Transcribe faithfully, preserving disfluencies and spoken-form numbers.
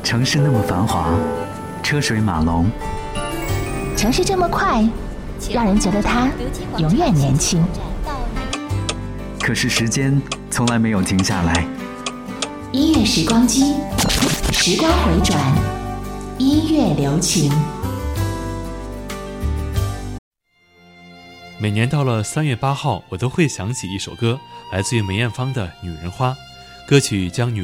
城市那么繁华，车水马龙， 城市这么快，让人觉得它永远年轻。 可是时间从来没有停下来。 音乐时光机，时光回转，音乐留情。 每年到了三月八号，我都会想起一首歌，来自于梅艳芳的《女人花》。歌曲将女